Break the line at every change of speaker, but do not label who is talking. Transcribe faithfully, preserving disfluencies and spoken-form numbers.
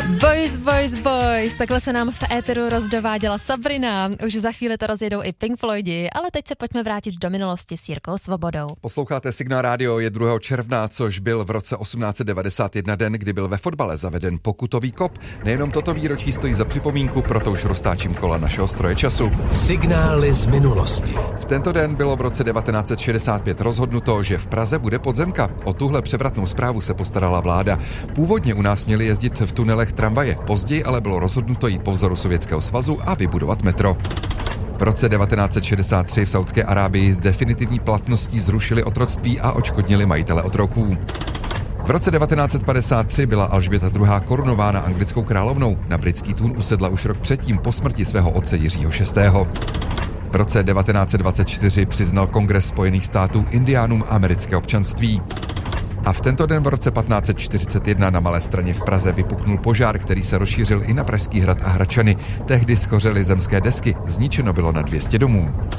Boys, boys, boys, takhle se nám v éteru rozdováděla Sabrina. Už za chvíli to rozjedou i Pink Floydi, ale teď se pojďme vrátit do minulosti s Jirkou Svobodou.
Posloucháte Signál rádio, je druhého června, což byl v roce osmnáct set devadesát jedna den, kdy byl ve fotbale zaveden pokutový kop. Nejenom toto výročí stojí za připomínku, proto už roztáčím kola našeho stroje času.
Signály z minulosti.
V tento den bylo v roce devatenáct set šedesát pět rozhodnuto, že v Praze bude podzemka. O tuhle převratnou zprávu se postarala vláda. Původně u nás měli jezdit v tunelech tramvaje, později ale bylo rozhodnuto jít po vzoru Sovětského svazu a vybudovat metro. V roce devatenáct set šedesát tři v Saúdské Arábii s definitivní platností zrušili otroctví a odškodnili majitele otroků. V roce devatenáct set padesát tři byla Alžběta druhá. korunována anglickou královnou. Na britský trůn usedla už rok předtím po smrti svého otce Jiřího šestého. V roce devatenáct set dvacet čtyři přiznal Kongres Spojených států Indiánům americké občanství. A v tento den v roce patnáct set čtyřicet jedna na Malé Straně v Praze vypuknul požár, který se rozšířil i na Pražský hrad a Hradčany. Tehdy schořely zemské desky, zničeno bylo na dvě stě domů.